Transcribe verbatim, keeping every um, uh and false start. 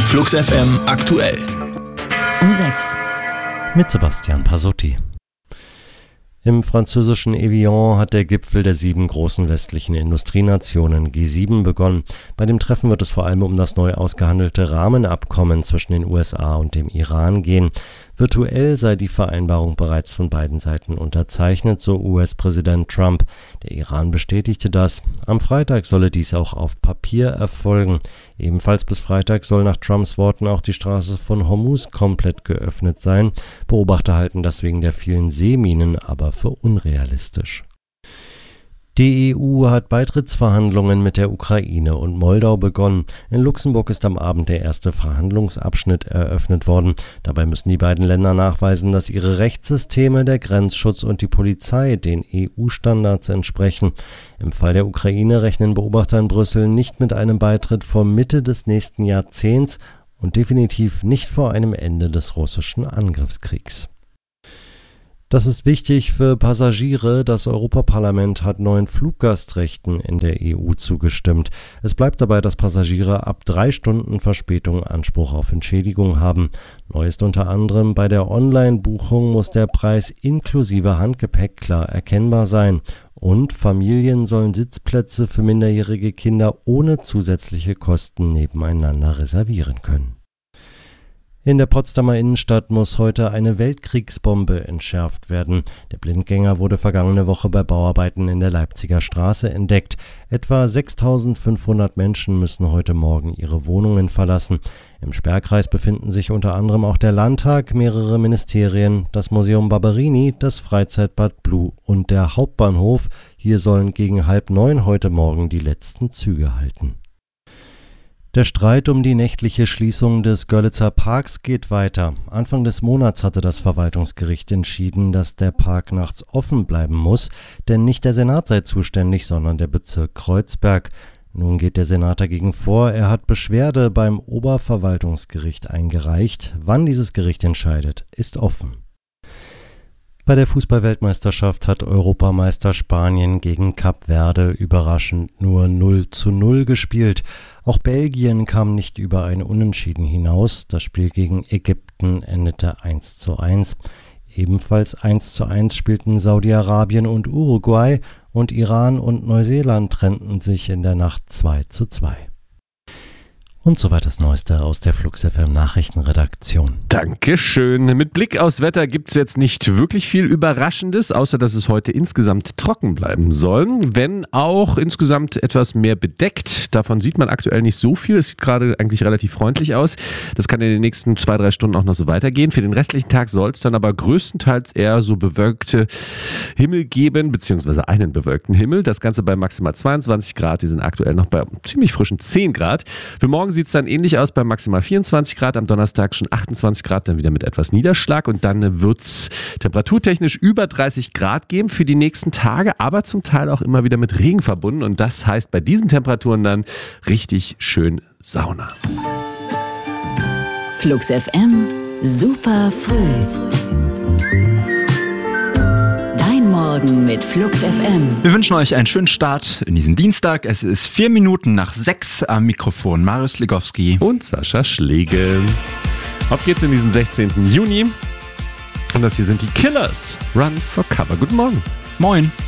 Flux F M aktuell. Um sechs. Mit Sebastian Pasotti. Im französischen Evian hat der Gipfel der sieben großen westlichen Industrienationen G sieben begonnen. Bei dem Treffen wird es vor allem um das neu ausgehandelte Rahmenabkommen zwischen den U S A und dem Iran gehen. Virtuell sei die Vereinbarung bereits von beiden Seiten unterzeichnet, so U S-Präsident Trump. Der Iran bestätigte das. Am Freitag solle dies auch auf Papier erfolgen. Ebenfalls bis Freitag soll nach Trumps Worten auch die Straße von Hormuz komplett geöffnet sein. Beobachter halten das wegen der vielen Seeminen aber für unrealistisch. Die E U hat Beitrittsverhandlungen mit der Ukraine und Moldau begonnen. In Luxemburg ist am Abend der erste Verhandlungsabschnitt eröffnet worden. Dabei müssen die beiden Länder nachweisen, dass ihre Rechtssysteme, der Grenzschutz und die Polizei den E U-Standards entsprechen. Im Fall der Ukraine rechnen Beobachter in Brüssel nicht mit einem Beitritt vor Mitte des nächsten Jahrzehnts und definitiv nicht vor einem Ende des russischen Angriffskriegs. Das ist wichtig für Passagiere. Das Europaparlament hat neuen Fluggastrechten in der E U zugestimmt. Es bleibt dabei, dass Passagiere ab drei Stunden Verspätung Anspruch auf Entschädigung haben. Neu ist unter anderem, bei der Online-Buchung muss der Preis inklusive Handgepäck klar erkennbar sein. Und Familien sollen Sitzplätze für minderjährige Kinder ohne zusätzliche Kosten nebeneinander reservieren können. In der Potsdamer Innenstadt muss heute eine Weltkriegsbombe entschärft werden. Der Blindgänger wurde vergangene Woche bei Bauarbeiten in der Leipziger Straße entdeckt. Etwa sechstausendfünfhundert Menschen müssen heute Morgen ihre Wohnungen verlassen. Im Sperrkreis befinden sich unter anderem auch der Landtag, mehrere Ministerien, das Museum Barberini, das Freizeitbad Blue und der Hauptbahnhof. Hier sollen gegen halb neun heute Morgen die letzten Züge halten. Der Streit um die nächtliche Schließung des Görlitzer Parks geht weiter. Anfang des Monats hatte das Verwaltungsgericht entschieden, dass der Park nachts offen bleiben muss, denn nicht der Senat sei zuständig, sondern der Bezirk Kreuzberg. Nun geht der Senat dagegen vor. Er hat Beschwerde beim Oberverwaltungsgericht eingereicht. Wann dieses Gericht entscheidet, ist offen. Bei der Fußball-Weltmeisterschaft hat Europameister Spanien gegen Kap Verde überraschend nur null zu null gespielt. Auch Belgien kam nicht über ein Unentschieden hinaus. Das Spiel gegen Ägypten endete eins zu eins. Ebenfalls eins zu eins spielten Saudi-Arabien und Uruguay und Iran und Neuseeland trennten sich in der Nacht zwei zu zwei. Und soweit das Neueste aus der Flux F M Nachrichtenredaktion. Dankeschön. Mit Blick aufs Wetter gibt es jetzt nicht wirklich viel Überraschendes, außer dass es heute insgesamt trocken bleiben soll, wenn auch insgesamt etwas mehr bedeckt. Davon sieht man aktuell nicht so viel. Es sieht gerade eigentlich relativ freundlich aus. Das kann in den nächsten zwei, drei Stunden auch noch so weitergehen. Für den restlichen Tag soll es dann aber größtenteils eher so bewölkte Himmel geben, beziehungsweise einen bewölkten Himmel. Das Ganze bei maximal zweiundzwanzig Grad. Die sind aktuell noch bei ziemlich frischen zehn Grad. Für morgen sieht es dann ähnlich aus bei maximal vierundzwanzig Grad, am Donnerstag schon achtundzwanzig Grad, dann wieder mit etwas Niederschlag und dann wird es temperaturtechnisch über dreißig Grad geben für die nächsten Tage, aber zum Teil auch immer wieder mit Regen verbunden und das heißt bei diesen Temperaturen dann richtig schön Sauna. Flux F M, super früh. Morgen mit Flux F M. Wir wünschen euch einen schönen Start in diesen Dienstag. Es ist vier Minuten nach sechs am Mikrofon. Marius Legowski und Sascha Schlegel. Auf geht's in diesen sechzehnten Juni. Und das hier sind die Killers. Run for Cover. Guten Morgen. Moin.